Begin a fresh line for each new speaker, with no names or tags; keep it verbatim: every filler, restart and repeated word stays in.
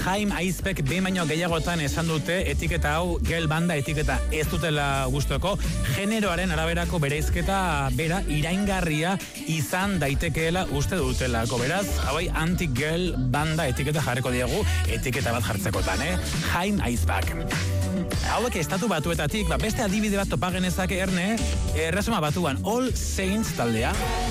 Jaime Aizpek behin baino gehiagotan esan dute etiketa hau girl banda etiketa ez dutela gustuko, generoaren araberako bereizketa bera iraingarria izan daitekeela uste dutelako. Beraz, hauai anti-girl banda etiketa jarriko diegu, etiketa bat jartzekotan, eh? Jaime Aizpek. Hauek estatu batuetatik, ba, beste adibide bat topa genezake erne, erresuma batuan, All Saints taldea.